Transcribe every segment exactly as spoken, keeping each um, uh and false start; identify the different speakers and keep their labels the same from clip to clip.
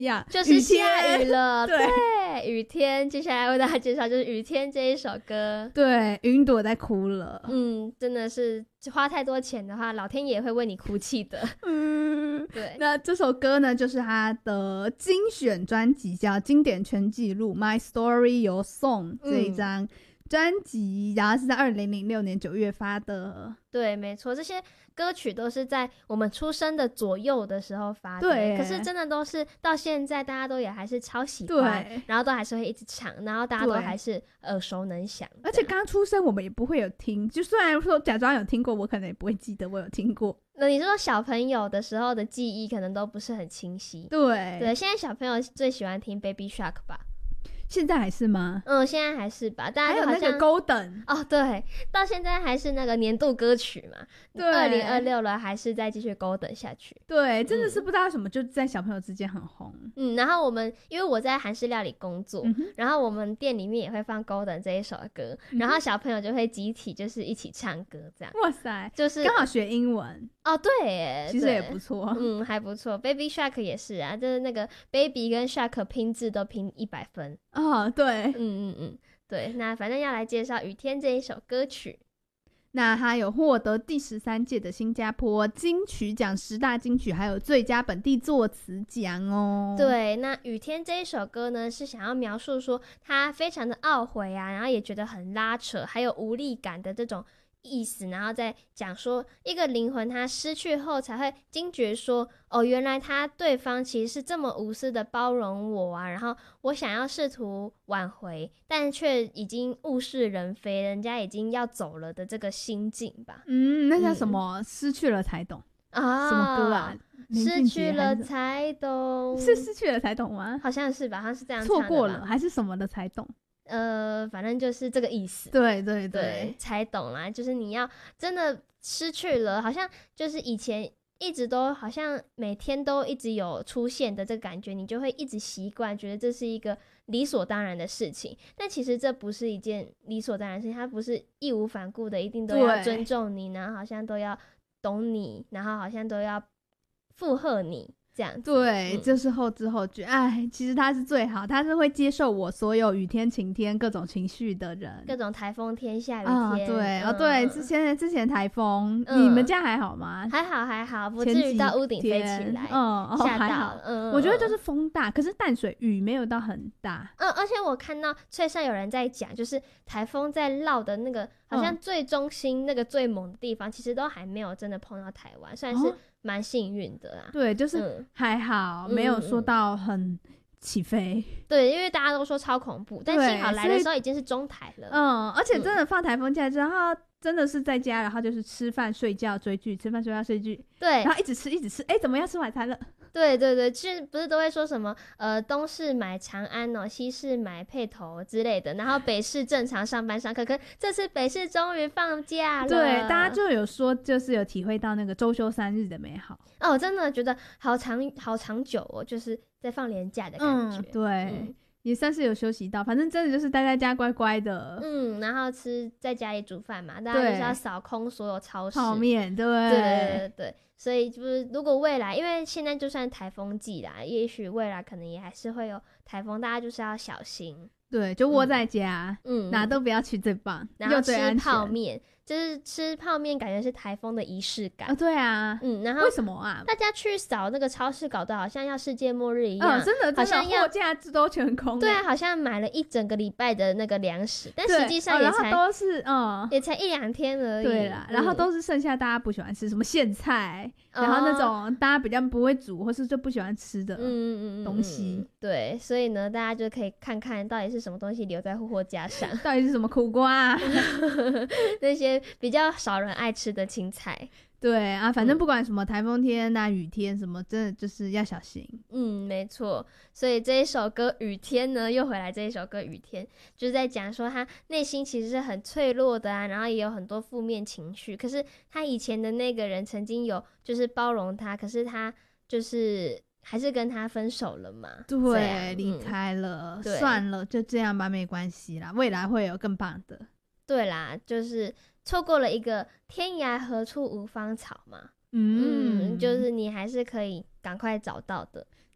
Speaker 1: 呀，
Speaker 2: 就是下雨了。
Speaker 1: 对
Speaker 2: 对，雨天。接下来为大家介绍就是雨天这一首歌。
Speaker 1: 对，云朵在哭了。
Speaker 2: 嗯，真的是花太多钱的话，老天爷会为你哭泣的。
Speaker 1: 嗯，
Speaker 2: 对。
Speaker 1: 那这首歌呢，就是他的精选专辑叫《经典全纪录》My Story Your Song 这一张专辑，嗯、然后是在二零零六年九月发的。
Speaker 2: 对，没错，这些歌曲都是在我们出生的左右的时候发的。
Speaker 1: 对，
Speaker 2: 可是真的都是到现在大家都也还是超喜欢，然后都还是会一直唱，然后大家都还是耳熟能详。
Speaker 1: 而且刚出生我们也不会有听，就虽然说假装有听过，我可能也不会记得我有听过。
Speaker 2: 那你说小朋友的时候的记忆可能都不是很清晰。
Speaker 1: 对
Speaker 2: 对，现在小朋友最喜欢听 Baby Shark 吧？
Speaker 1: 现在还是吗？
Speaker 2: 嗯，现在还是吧。大家就好像
Speaker 1: 还有那个 Golden
Speaker 2: 哦，对，到现在还是那个年度歌曲嘛。
Speaker 1: 对，
Speaker 2: 二零二六了，还是再继续 Golden 下去。
Speaker 1: 对，真的是不知道什么，就在小朋友之间很红。
Speaker 2: 嗯，然后我们因为我在韩式料理工作，
Speaker 1: 嗯、
Speaker 2: 然后我们店里面也会放 Golden 这一首歌，嗯、然后小朋友就会集体就是一起唱歌，这样。
Speaker 1: 哇塞，
Speaker 2: 就是
Speaker 1: 刚好学英文。
Speaker 2: 哦，对耶，
Speaker 1: 其实也不错。
Speaker 2: 嗯，还不错。Baby Shark 也是啊，就是那个 Baby 跟 Shark 拼字都拼一百分。
Speaker 1: 哦，对。
Speaker 2: 嗯嗯嗯，对。那反正要来介绍雨天这一首歌曲。
Speaker 1: 那他有获得第十三届的新加坡金曲奖十大金曲，还有最佳本地作词奖哦。
Speaker 2: 对，那雨天这一首歌呢，是想要描述说他非常的懊悔啊，然后也觉得很拉扯，还有无力感的这种意思，然后再讲说一个灵魂他失去后才会惊觉说，哦，原来他对方其实是这么无私的包容我啊，然后我想要试图挽回，但却已经物是人非，人家已经要走了的这个心境吧。
Speaker 1: 嗯，那叫什么？嗯、失去了才懂啊？什么歌啊？
Speaker 2: 失去了才懂，
Speaker 1: 是失去了才懂吗？
Speaker 2: 好像是吧，好像是这样唱的吧。
Speaker 1: 错过了还是什么的才懂？
Speaker 2: 呃，反正就是这个意思。
Speaker 1: 对对
Speaker 2: 对, 对，才懂啦。就是你要真的失去了，好像就是以前一直都好像每天都一直有出现的这个感觉，你就会一直习惯，觉得这是一个理所当然的事情。但其实这不是一件理所当然的事情，它不是义无反顾的，一定都要尊重你，然后好像都要懂你，然后好像都要附和你。这样子
Speaker 1: 对，
Speaker 2: 嗯、
Speaker 1: 就是后知后觉。哎，其实他是最好，他是会接受我所有雨天、晴天各种情绪的人，
Speaker 2: 各种台风天、下雨天。
Speaker 1: 啊、对、嗯、哦，对，之前之前台风、
Speaker 2: 嗯，
Speaker 1: 你们家还好吗？
Speaker 2: 还好还好，不至于到屋顶飞起来。
Speaker 1: 嗯，哦、
Speaker 2: 吓到
Speaker 1: 还好。
Speaker 2: 嗯，
Speaker 1: 我觉得就是风大，可是淡水雨没有到很大。
Speaker 2: 嗯，而且我看到翠上有人在讲，就是台风在绕的那个，好像最中心那个最猛的地方，嗯、其实都还没有真的碰到台湾，算是。蛮幸运的啦。
Speaker 1: 对，就是还好、嗯、没有说到很起飞、嗯、
Speaker 2: 对，因为大家都说超恐怖，但幸好来的时候已经是中台了。
Speaker 1: 嗯，而且真的放台风假之后真的是在家，然后就是吃饭睡觉追剧，吃饭睡觉追剧，
Speaker 2: 对，
Speaker 1: 然后一直吃一直吃，哎、欸，怎么要吃晚餐了？
Speaker 2: 对对对，其实不是都会说什么呃东市买长安哦，西市买配头之类的，然后北市正常上班上课，可这次北市终于放假了。
Speaker 1: 对，大家就有说就是有体会到那个周休三日的美好。
Speaker 2: 哦，我真的觉得好长好长久哦，就是在放连假的感觉。
Speaker 1: 嗯、对、嗯，也算是有休息到，反正真的就是待在家乖乖的。
Speaker 2: 嗯，然后吃在家里煮饭嘛，大家就是要扫空所有超市
Speaker 1: 泡面，对
Speaker 2: 对对对对。所以就是如果未来，因为现在就算台风季啦，也许未来可能也还是会有台风，大家就是要小心。
Speaker 1: 对，就窝在家，
Speaker 2: 嗯，
Speaker 1: 哪都不要去最棒，
Speaker 2: 然后吃泡面，就是吃泡面感觉是台风的仪式感
Speaker 1: 啊、哦。对啊，
Speaker 2: 嗯，然后
Speaker 1: 为什么啊？
Speaker 2: 大家去扫那个超市，搞得好像要世界末日一样，
Speaker 1: 嗯、真的，
Speaker 2: 好像要
Speaker 1: 货架都全空。
Speaker 2: 对啊，好像买了一整个礼拜的那个粮食，但实际上也才、
Speaker 1: 哦、都是嗯，
Speaker 2: 也才一两天而已。
Speaker 1: 对啦，然后都是剩下大家不喜欢吃什么苋菜。
Speaker 2: 嗯、
Speaker 1: 然后那种大家比较不会煮或是就不喜欢吃的东西，
Speaker 2: 嗯嗯嗯嗯对，所以呢，大家就可以看看到底是什么东西留在货架上，
Speaker 1: 到底是什么苦瓜、啊，
Speaker 2: 那些比较少人爱吃的青菜。
Speaker 1: 对啊，反正不管什么台风天啊、雨天什么，真的就是要小心。
Speaker 2: 嗯，没错。所以这一首歌《雨天》呢，又回来这一首歌《雨天》，就是在讲说他内心其实是很脆弱的啊，然后也有很多负面情绪。可是他以前的那个人曾经有就是包容他，可是他就是还是跟他分手了嘛。
Speaker 1: 对，离开了、
Speaker 2: 嗯，
Speaker 1: 算了，就这样吧，没关系啦，未来会有更棒的。
Speaker 2: 对啦，就是错过了一个天涯何处无芳草嘛。
Speaker 1: 嗯,
Speaker 2: 嗯，就是你还是可以赶快找到的。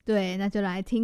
Speaker 1: 对，那就来听